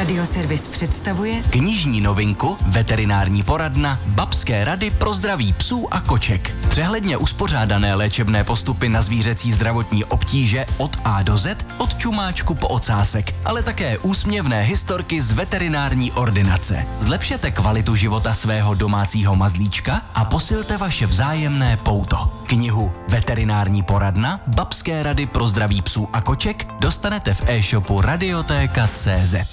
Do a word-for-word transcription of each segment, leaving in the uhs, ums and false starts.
Radioservis představuje knižní novinku Veterinární poradna Babské rady pro zdraví psů a koček. Přehledně uspořádané léčebné postupy na zvířecí zdravotní obtíže od A do Z, od čumáčku po ocásek, ale také úsměvné historky z veterinární ordinace. Zlepšete kvalitu života svého domácího mazlíčka a posilte vaše vzájemné pouto. Knihu Veterinární poradna Babské rady pro zdraví psů a koček dostanete v e-shopu radioteka tečka cé zet.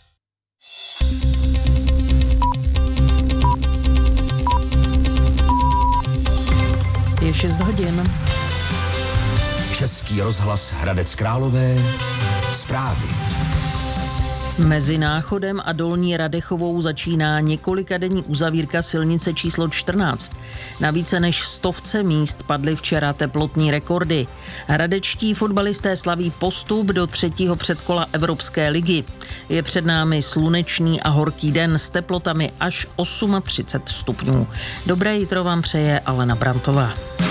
Je šest hodin. Český rozhlas Hradec Králové. Zprávy. Mezi Náchodem a Dolní Radechovou začíná několikadenní uzavírka silnice číslo čtrnáct. Na více než stovce míst padly včera teplotní rekordy. Hradečtí fotbalisté slaví postup do třetího předkola Evropské ligy. Je před námi slunečný a horký den s teplotami až třicet osm stupňů. Dobré jitro vám přeje Alena Brantová.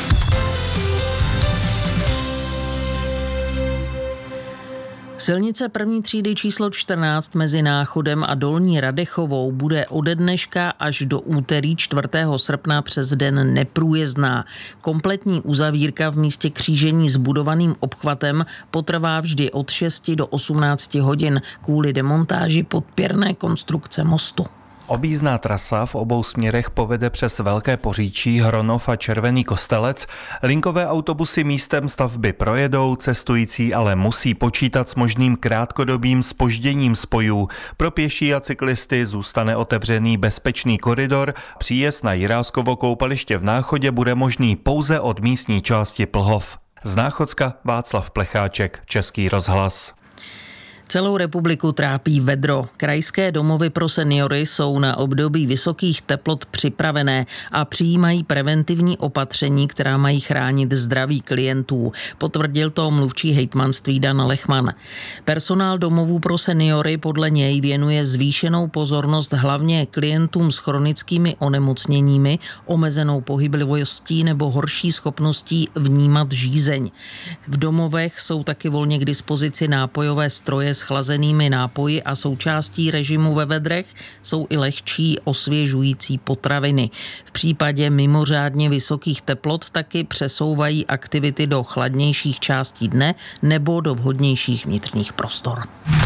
Silnice první třídy číslo čtrnáct mezi Náchodem a Dolní Radechovou bude ode dneška až do úterý čtvrtého srpna přes den neprůjezdná. Kompletní uzavírka v místě křížení s budovaným obchvatem potrvá vždy od šesti do osmnácti hodin kvůli demontáži podpěrné konstrukce mostu. Objízdná trasa v obou směrech povede přes Velké Poříčí, Hronov a Červený Kostelec. Linkové autobusy místem stavby projedou, cestující ale musí počítat s možným krátkodobým zpožděním spojů. Pro pěší a cyklisty zůstane otevřený bezpečný koridor. Příjezd na Jiráskovo koupaliště v Náchodě bude možný pouze od místní části Plhov. Z Náchodska Václav Plecháček, Český rozhlas. Celou republiku trápí vedro. Krajské domovy pro seniory jsou na období vysokých teplot připravené a přijímají preventivní opatření, která mají chránit zdraví klientů. Potvrdil to mluvčí hejtmanství Dan Lechman. Personál domovů pro seniory podle něj věnuje zvýšenou pozornost hlavně klientům s chronickými onemocněními, omezenou pohyblivostí nebo horší schopností vnímat žízeň. V domovech jsou taky volně k dispozici nápojové stroje s chlazenými nápoji a součástí režimu ve vedrech jsou i lehčí osvěžující potraviny. V případě mimořádně vysokých teplot taky přesouvají aktivity do chladnějších částí dne nebo do vhodnějších vnitřních prostor.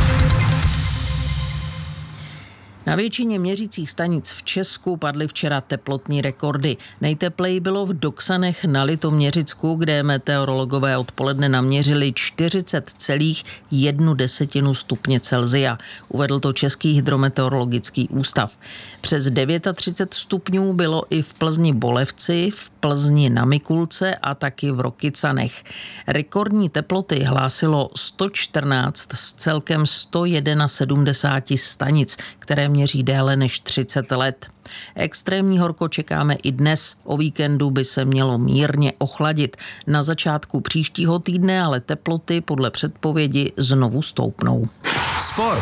Na většině měřících stanic v Česku padly včera teplotní rekordy. Nejtepleji bylo v Doksanech na Litoměřicku, kde meteorologové odpoledne naměřili čtyřicet celá jedna desetina stupně Celsia. Uvedl to Český hydrometeorologický ústav. Přes třicet devět stupňů bylo i v Plzni Bolevci, v Plzni na Mikulce a taky v Rokycanech. Rekordní teploty hlásilo sto čtrnáct z celkem sto sedmdesát jedna stanic, které měří déle než třicet let. Extrémní horko čekáme i dnes. O víkendu by se mělo mírně ochladit. Na začátku příštího týdne ale teploty podle předpovědi znovu stoupnou. Sport.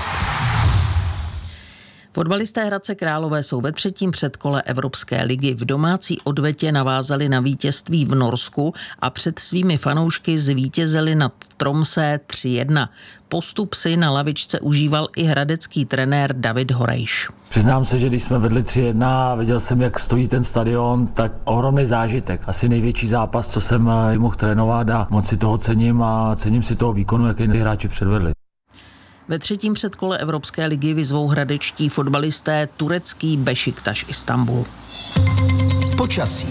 Fotbalisté Hradce Králové jsou ve třetím předkole Evropské ligy. V domácí odvetě navázali na vítězství v Norsku a před svými fanoušky zvítězili nad Tromsø tři jedna. Postup si na lavičce užíval i hradecký trenér David Horejš. Přiznám se, že když jsme vedli tři jedna a viděl jsem, jak stojí ten stadion, tak ohromný zážitek. Asi největší zápas, co jsem mohl trénovat a moc si toho cením a cením si toho výkonu, jaký ty hráči předvedli. Ve třetím předkole Evropské ligy vyzvou hradečtí fotbalisté turecký Bešiktaš Istanbul. Počasí.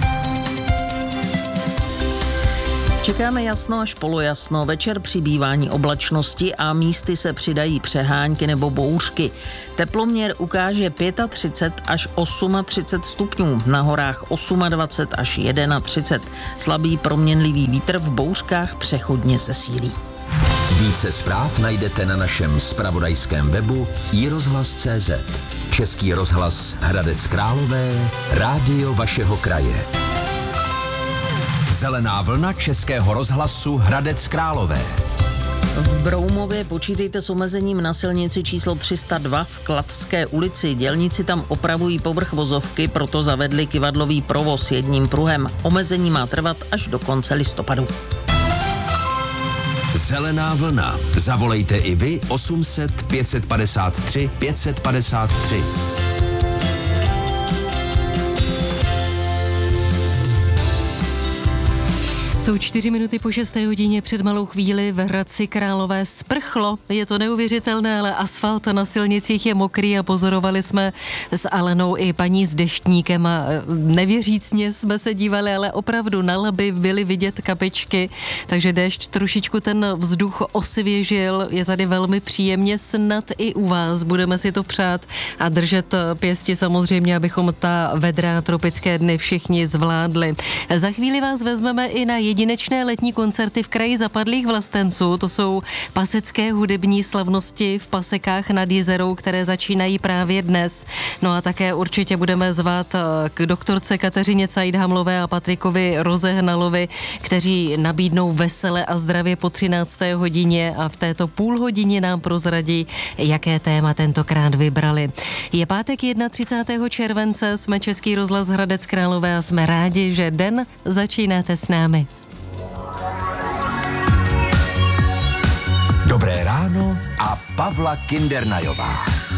Čekáme jasno až polojasno, večer přibývání oblačnosti a místy se přidají přehánky nebo bouřky. Teploměr ukáže třicet pět až třicet osm stupňů, na horách dvacet osm až třicet jedna. Slabý proměnlivý vítr v bouřkách přechodně zesílí. Více zpráv najdete na našem zpravodajském webu i rozhlas tečka cé zet. Český rozhlas Hradec Králové, rádio vašeho kraje. Zelená vlna Českého rozhlasu Hradec Králové. V Broumově počítejte s omezením na silnici číslo tři sta dva v Kladské ulici. Dělníci tam opravují povrch vozovky, proto zavedli kyvadlový provoz jedním pruhem. Omezení má trvat až do konce listopadu. Zelená Zelená vlna. Zavolejte i vy osm set pět padesát tři pět padesát tři. Jsou čtyři minuty po šesté hodině, před malou chvíli v Hradci Králové sprchlo. Je to neuvěřitelné, ale asfalt na silnicích je mokrý a pozorovali jsme s Alenou i paní s deštníkem a nevěřícně jsme se dívali, ale opravdu na laby byly vidět kapičky, takže déšť trošičku ten vzduch osvěžil, je tady velmi příjemně, snad i u vás. Budeme si to přát a držet pěsti samozřejmě, abychom ta vedrá tropické dny všichni zvládli. Za chvíli vás vezmeme i na jedinečné letní koncerty v kraji zapadlých vlastenců. To jsou pasecké hudební slavnosti v Pasekách nad Jizerou, které začínají právě dnes. No a také určitě budeme zvát k doktorce Kateřině Cajdhamlové a Patrikovi Rozehnalovi, kteří nabídnou vesele a zdravě po třinácté hodině a v této půl hodině nám prozradí, jaké téma tentokrát vybrali. Je pátek třicátého prvního července, jsme Český rozhlas Hradec Králové a jsme rádi, že den začínáte s námi. Dobré ráno a Pavla Kindernajová.